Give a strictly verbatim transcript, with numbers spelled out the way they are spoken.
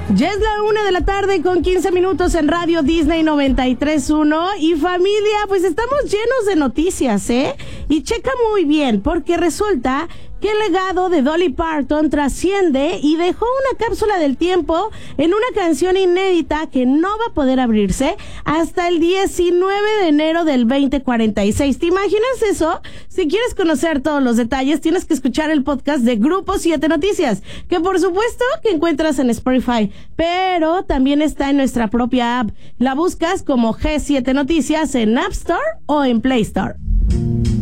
Ya es la una de la tarde con quince minutos en Radio Disney noventa y tres punto uno. Y familia, pues estamos llenos de noticias, ¿eh? Y checa muy bien, porque resulta que el legado de Dolly Parton trasciende y dejó una cápsula del tiempo en una canción inédita que no va a poder abrirse hasta el diecinueve de enero del veinte cuarenta y seis. ¿Te imaginas eso? Si quieres conocer todos los detalles, tienes que escuchar el podcast de Grupo siete Noticias, que por supuesto que encuentras en Spotify, pero también está en nuestra propia app. La buscas como G siete Noticias en App Store o en Play Store.